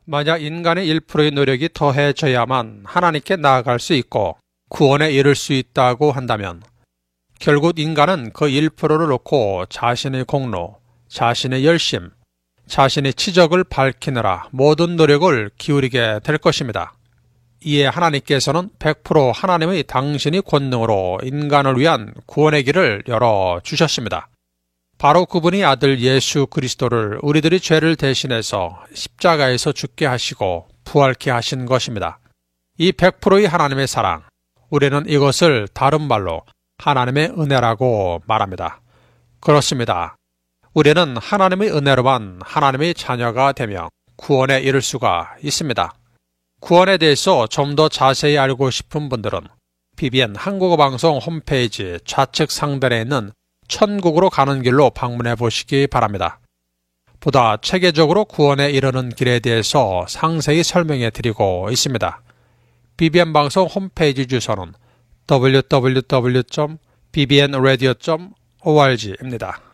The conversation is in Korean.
만약 인간의 1%의 노력이 더해져야만 하나님께 나아갈 수 있고 구원에 이를 수 있다고 한다면 결국 인간은 그 1%를 놓고 자신의 공로, 자신의 열심, 자신의 치적을 밝히느라 모든 노력을 기울이게 될 것입니다. 이에 하나님께서는 100% 하나님의 당신의 권능으로 인간을 위한 구원의 길을 열어주셨습니다. 바로 그분이 아들 예수 그리스도를 우리들의 죄를 대신해서 십자가에서 죽게 하시고 부활케 하신 것입니다. 이 100%의 하나님의 사랑, 우리는 이것을 다른 말로 하나님의 은혜라고 말합니다. 그렇습니다. 우리는 하나님의 은혜로만 하나님의 자녀가 되며 구원에 이를 수가 있습니다. 구원에 대해서 좀 더 자세히 알고 싶은 분들은 BBN 한국어 방송 홈페이지 좌측 상단에 있는 천국으로 가는 길로 방문해 보시기 바랍니다. 보다 체계적으로 구원에 이르는 길에 대해서 상세히 설명해 드리고 있습니다. BBN 방송 홈페이지 주소는 www.bbnradio.org입니다.